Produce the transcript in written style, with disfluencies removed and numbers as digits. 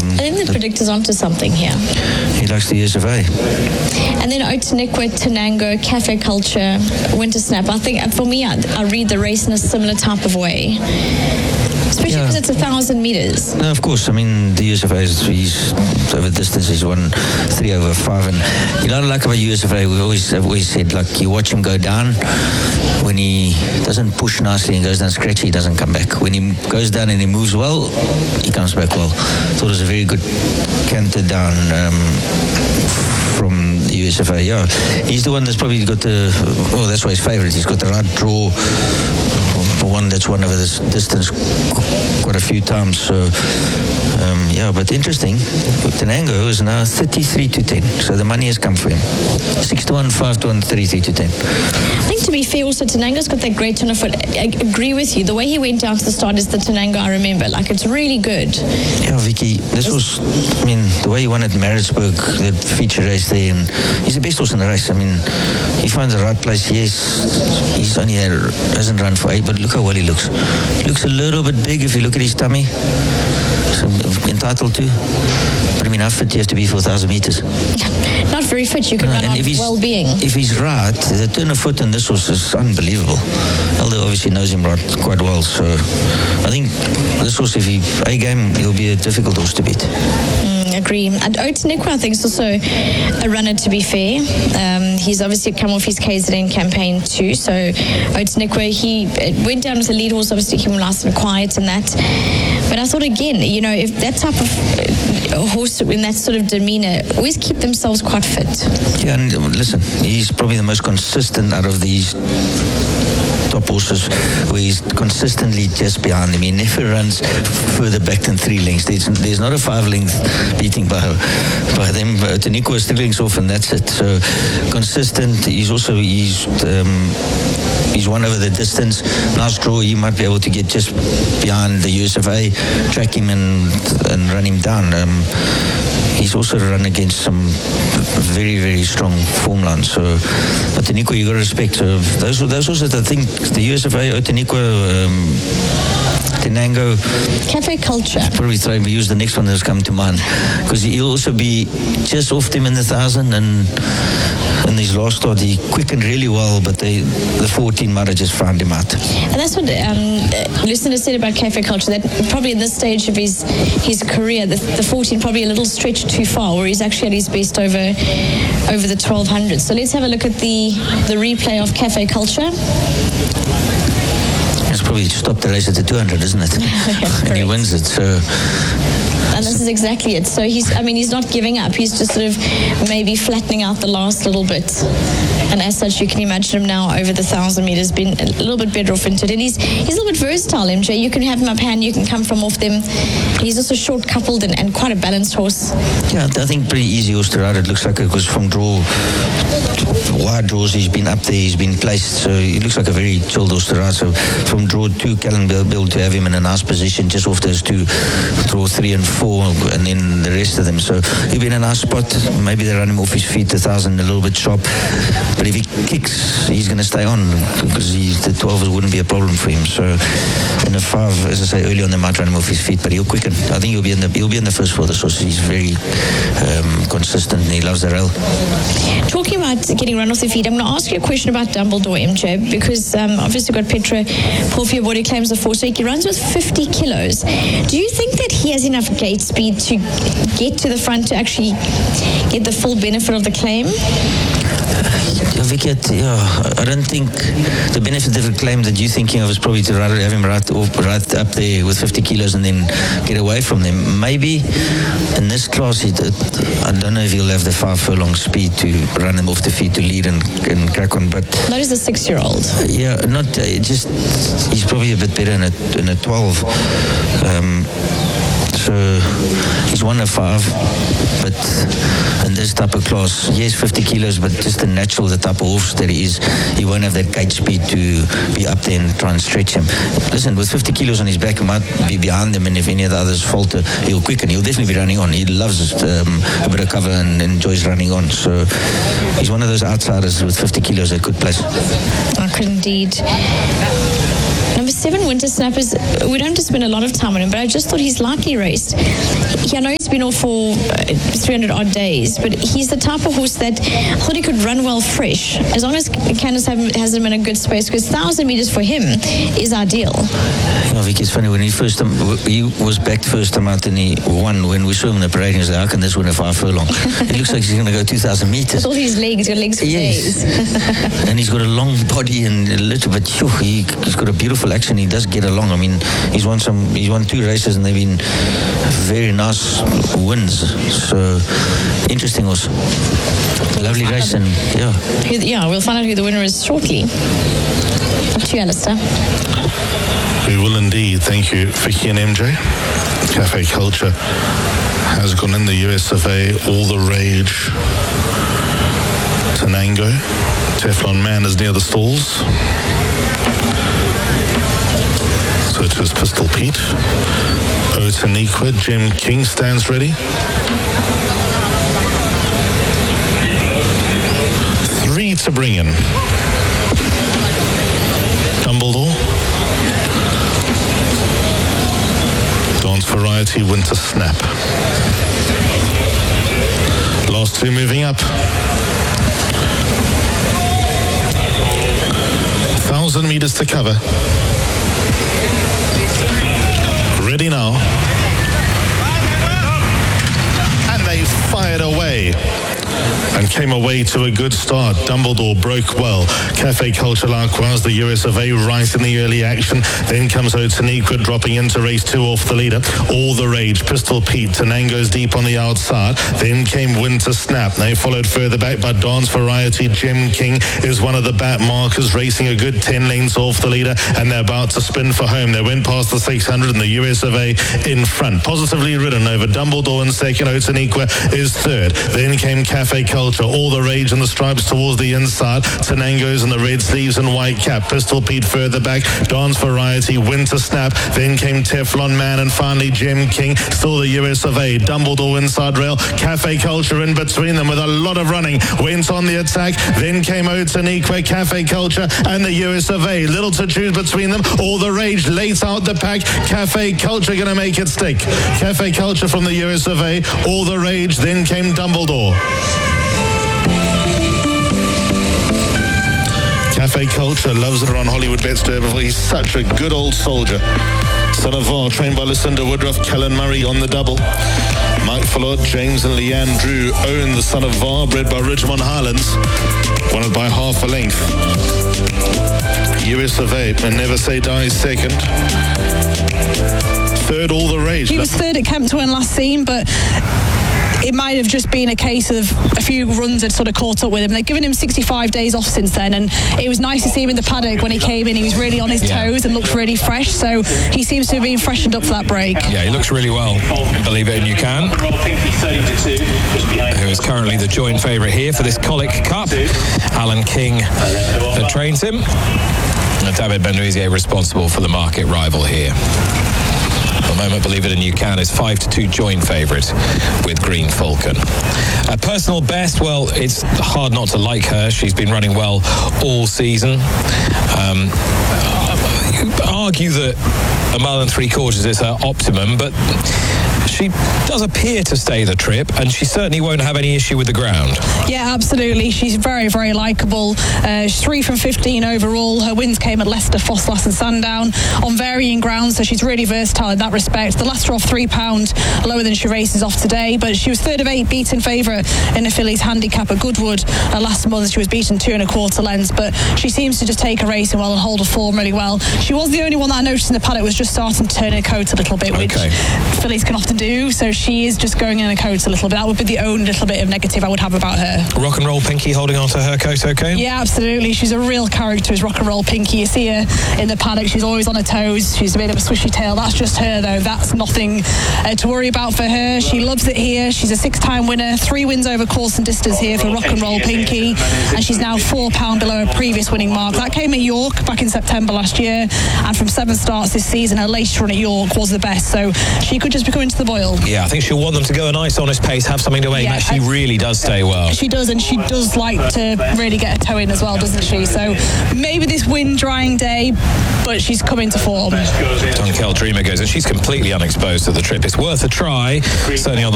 I think the predictor's onto something here. He likes the USFA. And then Outeniqua, Tenango, Cafe Culture, Winter Snap. I think for me, I read the race in a similar type of way. Especially because it's 1,000 meters. No, of course. I mean, the USFA he's over distance. He's won 3 over 5. And you know what I like about USFA? We always said, like, you watch him go down. When he doesn't push nicely and goes down scratchy, he doesn't come back. When he goes down and he moves well, he comes back well. So it was a very good canter down from the USFA. Yeah, he's the one that's probably got that's why he's favourite. He's got the right draw. One that's won over this distance quite a few times. So, but interesting. Tenango is now 33 to 10. So the money has come for him. 6 to 1, 5 to 1, 33 to 10. I think to be fair, also Tenango's got that great turn of foot. I agree with you. The way he went down to the start is the Tenango I remember. Like, it's really good. Yeah, Vicky, the way he won at Maritzburg, that feature race there, and he's the best horse in the race. I mean, he finds the right place. Yes, he's only hasn't run for 8, but look how well he looks. He looks a little bit big if you look at his tummy. So entitled to. But I mean, how fit he has to be for 1,000 meters? Not very fit. You can run on well-being. If he's right, the turn of foot in this horse is unbelievable. Elder obviously knows him quite well. So I think this horse, if he A-game, he'll be a difficult horse to beat. Agree. And Outeniqua, I think, is also a runner, to be fair. He's obviously come off his KZN campaign too. So Outeniqua, he went down with a lead horse, obviously came nice and quiet and that. But I thought, again, if that type of horse in that sort of demeanour always keep themselves quite fit. Yeah, and listen, he's probably the most consistent out of these top horses, where he's consistently just behind him. He never runs further back than 3 lengths. There's not a 5-length beating by them. Outeniqua is 3 lengths off, and that's it. So consistent. He's won over the distance. Nice draw. He might be able to get just behind the USFA, track him and run him down. He's also run against some very, very strong form lines. So Outeniqua, you got to respect. So those horses, I think, the USFA, Outeniqua, Tenango, Cafe Culture. Probably try and use the next one that's come to mind, because he'll also be just off them in the 1,000, and in his last start he quickened really well, but the 14 might have just found him out. And that's what listeners said about Cafe Culture, that probably in this stage of his career, the 14 probably a little stretched too far, where he's actually at his best over the 1,200. So let's have a look at the replay of Cafe Culture. It's probably stopped the race at the 200, isn't it? Yeah, and he wins it. So. And this is exactly it. So he's not giving up. He's just sort of maybe flattening out the last little bit. And as such, you can imagine him now over the 1,000 meters being a little bit better off into it. And he's a little bit versatile, MJ. You can have him up hand, you can come from off them. He's also short coupled and quite a balanced horse. Yeah, I think pretty easy horse to ride. It looks like it was from draw, wide draws. He's been up there, he's been placed. So he looks like a very chilled horse to ride. So from draw 2, Callan Bill to have him in a nice position just off those 2, draw 3 and 4, and then the rest of them. So he'll be in a nice spot. Maybe they run him off his feet, 1,000, a little bit sharp. But if he kicks, he's going to stay on, because the 12 wouldn't be a problem for him. So in the 5, as I say, early on they might run him off his feet, but he'll quicken. I think he'll be in the first for this horse. He's very consistent, and he loves the rail. Talking about getting run off the feet, I'm going to ask you a question about Dumbledore, MJ, because obviously got Petra Porfio body claims of 4, so he runs with 50 kilos. Do you think that he has enough gate speed to get to the front to actually get the full benefit of the claim? Vicky, I don't think the benefit of the claim that you're thinking of is probably to have him right up there with 50 kilos and then get away from them. Maybe in this class, I don't know if he'll have the 5 furlong speed to run him off the feet to lead and crack on. But that is a 6-year-old. Yeah, not just he's probably a bit better in a 12. So he's 1 of 5, but in this type of class, yes, 50 kilos, but just the natural, the type of horse that he is, he won't have that gate speed to be up there and try and stretch him. Listen, with 50 kilos on his back, he might be behind him, and if any of the others falter, he'll quicken. He'll definitely be running on. He loves a bit of cover and enjoys running on. So he's one of those outsiders with 50 kilos that could place. I could indeed. Number 7 Winter Snappers, we don't have to spend a lot of time on him, but I just thought he's lightly raced. I know he's been off for 300 odd days, but he's the type of horse that I thought he could run well fresh, as long as Candice has him in a good space, because 1,000 meters for him is ideal. Vicky, it's funny, when he was back first time out and he won, when we saw him in the parade, he was like, how can this win a 5 furlong? It looks like he's going to go 2,000 meters. With all his legs, your legs for days. And he's got a long body and a little bit, he's got a beautiful action. He does get along. I mean, he's won 2 races and they've been very nice wins. So, interesting horse. Lovely race and we'll find out who the winner is shortly. Up to you, Alistair. We will indeed. Thank you, Vicky and MJ. Cafe Culture has gone in the US of A. All the Rage. Tanango. Teflon Man is near the stalls. So it is Pistol Pete. Otaniqua. Jim King stands ready. 3 to bring in. Dumbledore. Dawn's Variety, Winter Snap. Last 2 moving up. 1,000 meters to cover. Ready now. And they fired away. And came away to a good start. Dumbledore broke well. Cafe Culture Larquoise, the US of A, right in the early action. Then comes Otaniqua dropping into race 2 off the leader. All the Rage, Pistol Pete, Tanango's deep on the outside. Then came Winter Snap. They followed further back by Dawn's Variety. Jim King is one of the back markers, racing a good 10 lengths off the leader, and they're about to spin for home. They went past the 600 and the US of A in front. Positively ridden over Dumbledore in second. Otaniqua is third. Then came Cafe Culture. All the Rage and the stripes towards the inside. Tanango's in the red sleeves and white cap. Pistol Pete further back. Dawn's Variety, Winter Snap. Then came Teflon Man and finally Jim King. Still the US of A. Dumbledore inside rail. Cafe Culture in between them with a lot of running. Went on the attack. Then came Otaniqua, Cafe Culture and the US of A. Little to choose between them. All the Rage late out the pack. Cafe Culture going to make it stick. Cafe Culture from the US of A. All the Rage. Then came Dumbledore. Cafe Culture loves it around Hollywood Bets D'Urberville. He's such a good old soldier. Son of Var, trained by Lucinda Woodruff. Kellen Murray on the double. Mike Follott, James and Leanne Drew own the Son of Var, bred by Ridgemont Highlands. Won it by half a length. US of A, and Never Say Die second. Third, All the Rage. He was third at Kempton last seen, but it might have just been a case of a few runs had sort of caught up with him. They've given him 65 days off since then, and it was nice to see him in the paddock when he came in. He was really on his toes and looked really fresh, so he seems to have been freshened up for that break. Yeah, he looks really well, Believe It and You Can, who is currently the joint favourite here for this Colic Cup. Alan King trains him, and David Benduizier responsible for the market rival here. At the moment, Believe It and You Can is 5-2 joint favourite with Green Falcon. A personal best, well, it's hard not to like her. She's been running well all season. You argue that a mile and 3/4 is her optimum, but she does appear to stay the trip, and she certainly won't have any issue with the ground. Yeah, absolutely. She's very, very likeable. She's 3 from 15 overall. Her wins came at Leicester, Fosslas and Sandown on varying grounds, so she's really versatile in that respect. The last are off £3 lower than she races off today, but she was third of 8 beaten favourite in the fillies handicap at Goodwood last month. She was beaten 2 1/4 lengths, but she seems to just take her racing well and hold her form really well. She was the only one that I noticed in the paddock was just starting to turn her coat a little bit, which fillies can often do, so she is just going in her coat a little bit. That would be the only little bit of negative I would have about her. Rock and Roll Pinky holding on to her coat okay? Yeah, absolutely. She's a real character, is Rock and Roll Pinky. You see her in the paddock, she's always on her toes. She's a bit of a swishy tail. That's just her, though. That's nothing to worry about for her. She loves it here. She's a 6-time winner, 3 wins over course and distance here for Rock and Roll Pinky, and she's now £4 below her previous winning mark. That came at York back in September last year, and from 7 starts this season, her latest run at York was the best, so she could just be coming to the boil. Yeah, I think she'll want them to go a nice, honest pace, have something to aim at. She really does stay well. She does, and she does like to really get a toe in as well, doesn't she? So maybe this wind-drying day, but she's coming to form. Dunkel Dreamer goes, and she's completely unexposed to the trip. It's worth a try, certainly on the